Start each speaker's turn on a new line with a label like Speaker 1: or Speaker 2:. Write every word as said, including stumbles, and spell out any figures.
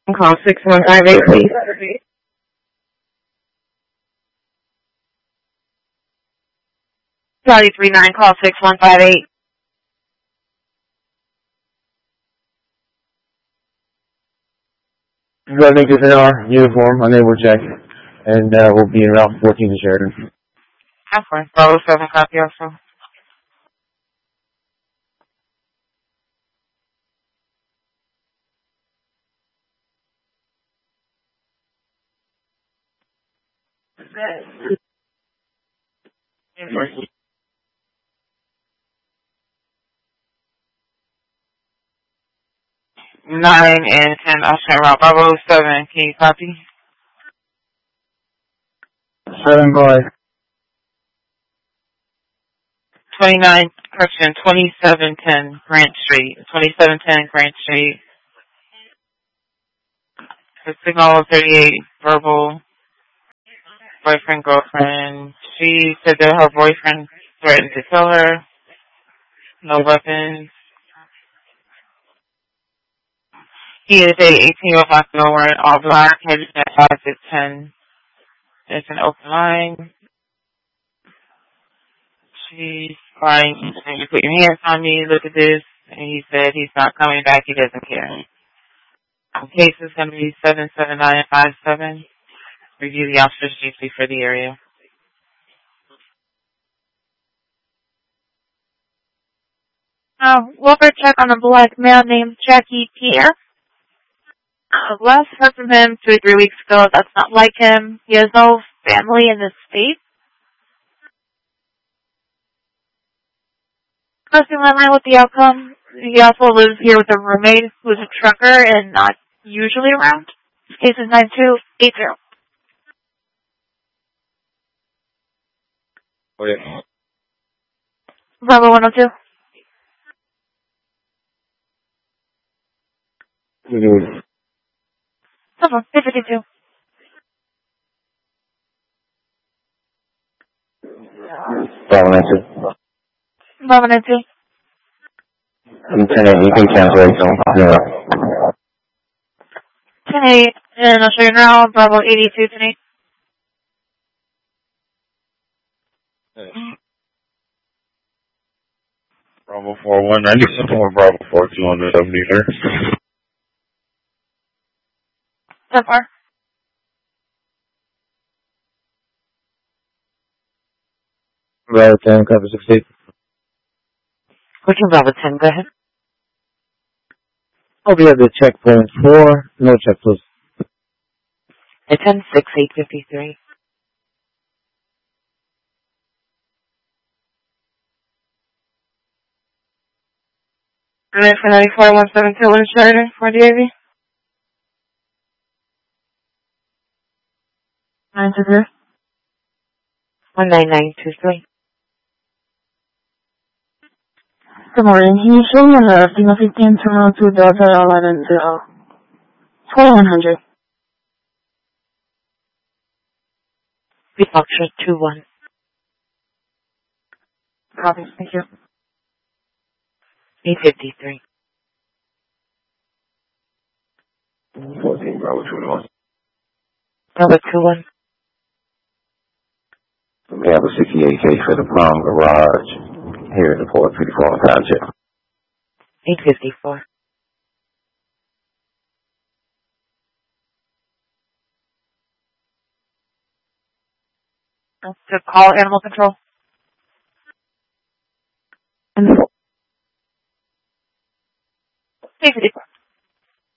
Speaker 1: Call six one five eight, please. Charlie three nine, call six one five eight.
Speaker 2: Running is in our uniform, unable to check, and uh, we'll be in Route fourteen to Sheridan.
Speaker 1: That's fine. Bravo seven, copy also. Nine and ten, Ocean Route. Bravo seven, can you copy?
Speaker 2: Seven boy.
Speaker 1: Twenty-nine, correction, twenty-seven ten Grant Street. Twenty-seven ten Grant Street. The signal thirty-eight, verbal. Boyfriend, girlfriend. She said that her boyfriend threatened to kill her. No weapons. He is a eighteen-year-old black male wearing all black, headed at five to ten. It's an open line. She's crying, and you put your hands on me, look at this. And he said he's not coming back, he doesn't care. The case is going to be seven seven nine five seven. Review the officer's G P for the area.
Speaker 3: Uh, welfare check on a black male named Jackie Pierre. Uh, last heard from him two or three weeks ago. That's not like him. He has no family in the state. Crossing my line with the outcome. He also lives here with a roommate who's a trucker and not usually around. Case is nine two eight zero.
Speaker 2: Oh, yeah.
Speaker 3: Bravo one oh two.
Speaker 2: Mm-hmm.
Speaker 3: Bravo fifty-two.
Speaker 2: Bravo nine two.
Speaker 3: Bravo nine two.
Speaker 2: Lieutenant, you can cancel it. Yeah.
Speaker 3: ten eight, and I'll show you now. Bravo eighty-two, ten eight.
Speaker 2: Bravo four one ninety support Bravo four two hundred seventy-three.
Speaker 3: So far.
Speaker 2: Bravo ten, cover six eight.
Speaker 1: Which one's Bravo ten? Go ahead.
Speaker 2: I'll be at the checkpoint four, no check please.
Speaker 1: It's ten six eight fifty-three. Alright, for ninety-four one seven two, Lynn Sheridan for the A V. nine two zero. one nine nine two three.
Speaker 3: Good morning. He is showing on the Signal fifteen Terminal two Delta eleven zero. twenty-one hundred.
Speaker 1: Foxtrot two one.
Speaker 3: Copy. Thank you.
Speaker 1: eight fifty-three.
Speaker 2: fourteen Bravo two one.
Speaker 1: Bravo two one.
Speaker 2: We have a sixty-eight K for the Palm Garage here in the Port fifty-four on time check.
Speaker 1: eight fifty-four.
Speaker 3: To call animal control. eight fifty-four.